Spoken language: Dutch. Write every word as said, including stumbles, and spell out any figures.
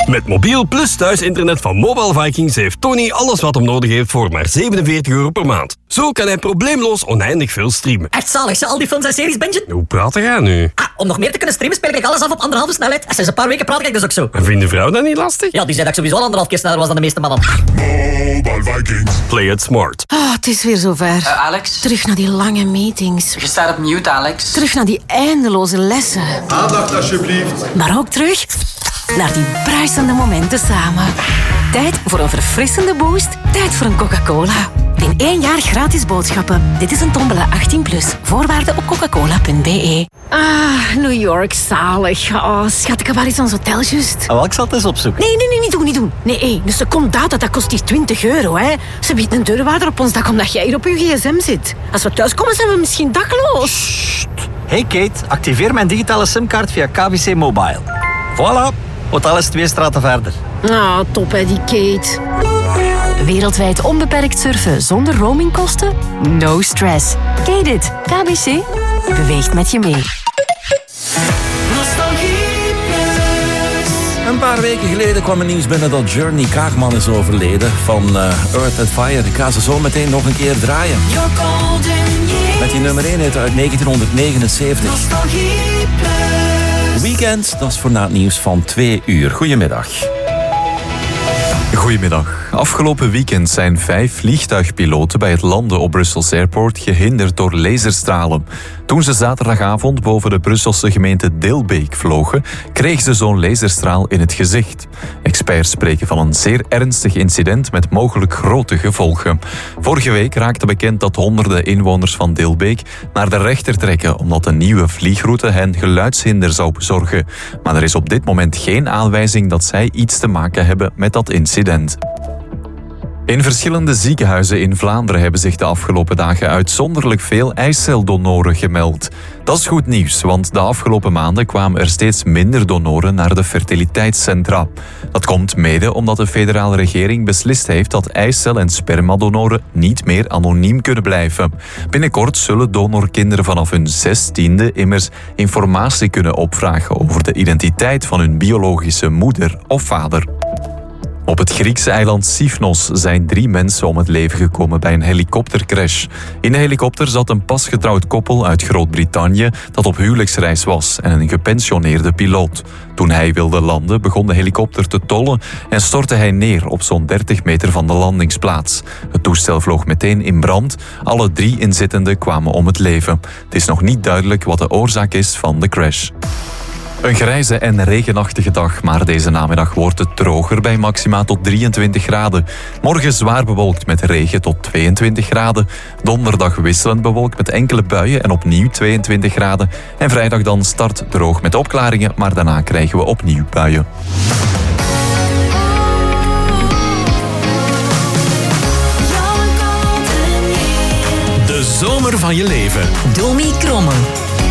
Met mobiel plus thuisinternet van Mobile Vikings heeft Tony alles wat hem nodig heeft voor maar zevenenveertig euro per maand. Zo kan hij probleemloos oneindig veel streamen. Echt zalig, al die films en series, Benjen? Hoe praat jij nu? Ah, om nog meer te kunnen streamen speel ik alles af op anderhalve snelheid. En sinds een paar weken praat ik dus ook zo. En vindt de vrouw dat niet lastig? Ja, die zei dat ik sowieso al anderhalf keer sneller was dan de meeste mannen. Mobile Vikings. Play it smart. Ah, oh, het is weer zover. Uh, Alex? Terug naar die lange meetings. Je staat op mute, Alex. Terug naar die eindeloze lessen. Aandacht alsjeblieft. Maar ook terug naar die bruisende momenten samen. Tijd voor een verfrissende boost. Tijd voor een Coca-Cola. In één jaar gratis boodschappen. Dit is een tombola achttien plus. Voorwaarden op coca-cola punt b e. Ah, New York, zalig. Oh, schat, ik heb wel eens ons hotel juist. Oh, ik zal het eens opzoeken. Nee, nee, nee, niet doen, niet doen. Nee, hey, een seconde data, dat kost hier twintig euro, hè. Ze biedt een deurwaarder op ons dak omdat jij hier op je gsm zit. Als we thuiskomen, zijn we misschien dakloos. Sst. Hey Kate, activeer mijn digitale simkaart via K B C Mobile. Voilà, hotel is twee straten verder. Ah, top, hè, die Kate. Wereldwijd onbeperkt surfen zonder roamingkosten? No stress. Kate it. K B C. Beweegt met je mee. Een paar weken geleden kwam het nieuws binnen dat Journey Kaagman is overleden van uh, Earth and Fire. Ik ga ze zo meteen nog een keer draaien. Met die nummer één hit uit negentien negenenzeventig. Weekend, dat is voor na het nieuws van twee uur. Goedemiddag. Goedemiddag. Afgelopen weekend zijn vijf vliegtuigpiloten bij het landen op Brussels Airport gehinderd door laserstralen. Toen ze zaterdagavond boven de Brusselse gemeente Dilbeek vlogen, kregen ze zo'n laserstraal in het gezicht. Experts spreken van een zeer ernstig incident met mogelijk grote gevolgen. Vorige week raakte bekend dat honderden inwoners van Dilbeek naar de rechter trekken omdat een nieuwe vliegroute hen geluidshinder zou bezorgen. Maar er is op dit moment geen aanwijzing dat zij iets te maken hebben met dat incident. In verschillende ziekenhuizen in Vlaanderen hebben zich de afgelopen dagen uitzonderlijk veel eiceldonoren gemeld. Dat is goed nieuws, want de afgelopen maanden kwamen er steeds minder donoren naar de fertiliteitscentra. Dat komt mede omdat de federale regering beslist heeft dat eicel- en spermadonoren niet meer anoniem kunnen blijven. Binnenkort zullen donorkinderen vanaf hun zestiende immers informatie kunnen opvragen over de identiteit van hun biologische moeder of vader. Op het Griekse eiland Sifnos zijn drie mensen om het leven gekomen bij een helikoptercrash. In de helikopter zat een pasgetrouwd koppel uit Groot-Brittannië dat op huwelijksreis was en een gepensioneerde piloot. Toen hij wilde landen begon de helikopter te tollen en stortte hij neer op zo'n dertig meter van de landingsplaats. Het toestel vloog meteen in brand. Alle drie inzittenden kwamen om het leven. Het is nog niet duidelijk wat de oorzaak is van de crash. Een grijze en regenachtige dag, maar deze namiddag wordt het droger bij maxima tot drieëntwintig graden. Morgen zwaar bewolkt met regen tot tweeëntwintig graden. Donderdag wisselend bewolkt met enkele buien en opnieuw tweeëntwintig graden. En vrijdag dan start droog met opklaringen, maar daarna krijgen we opnieuw buien. De zomer van je leven. Domi Kromme.